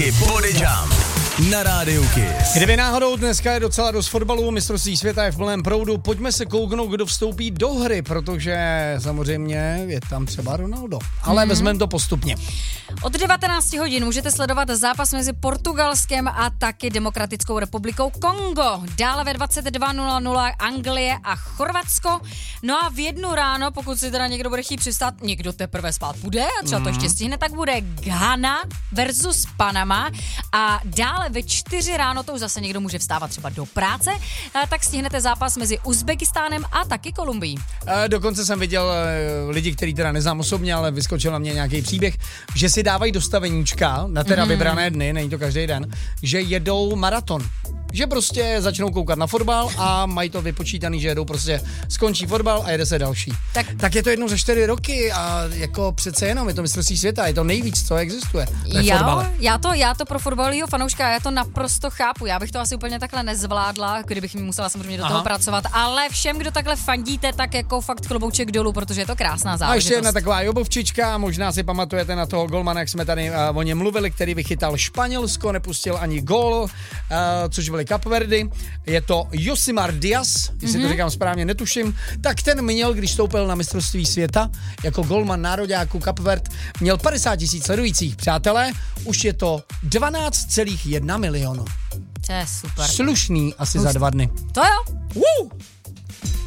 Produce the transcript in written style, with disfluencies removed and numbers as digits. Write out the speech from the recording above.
taky Body Jump na Rádiu Kiss. Kdyby náhodou dneska je docela dost fotbalu, mistrovství světa je v plném proudu, pojďme se kouknout, kdo vstoupí do hry, protože samozřejmě je tam třeba Ronaldo, ale vezmeme to postupně. Od 19 hodin můžete sledovat zápas mezi Portugalskem a taky Demokratickou republikou Kongo. Dále ve 22:00 Anglie a Chorvatsko. No a v 1 ráno, pokud si teda někdo bude chtít přistát, někdo teprve spát bude a třeba to ještě stihne, tak bude Ghana versus Panama a dále ve 4 ráno, to už zase někdo může vstávat třeba do práce, tak stihnete zápas mezi Uzbekistánem a taky Kolumbií. Dokonce jsem viděl lidi, který teda neznám osobně, ale vyskočil na mě nějaký příběh, že si dávají dostaveníčka na teda vybrané dny, není to každý den, že jedou maraton. Že prostě začnou koukat na fotbal a mají to vypočítaný, že jedou prostě, skončí fotbal a jede se další. Tak je to jednou za 4 roky a jako přece jenom je to mistrovství světa, je to nejvíc, co existuje. Já to pro fotbalového fanouška, já to naprosto chápu, já bych to asi úplně takhle nezvládla, kdybych mi musela samozřejmě do toho pracovat, ale všem, kdo takhle fandíte, tak jako fakt klobouček dolů, protože je to krásná záležitost. A ještě jedna taková jobovčička, možná si pamatujete na toho golmana, jak jsme tady o něm mluvili, který vychytal Španělsko, nepustil ani gól, což byli Kapverdy, je to Josimar Diaz, jestli to říkám správně, netuším, tak ten měl, když stoupil na mistrovství světa, jako golman nároďáku Kapverd, měl 50 000 sledujících. Přátelé, už je to 12,1 milionu. To je super. Slušný asi za 2 dny. To jo.